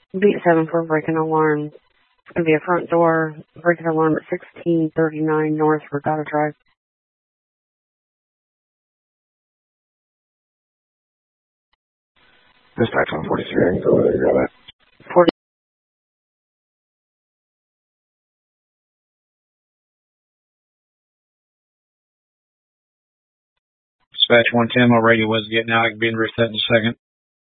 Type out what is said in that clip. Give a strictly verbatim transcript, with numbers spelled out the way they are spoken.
Beat seven for breaking alarm. It's going to be a front door breaking alarm at sixteen thirty-nine North Regatta Drive. Dispatch one forty-three, I can go over there and grab that. forty. Dispatch one ten, my radio was getting out. I can be in reset in a second.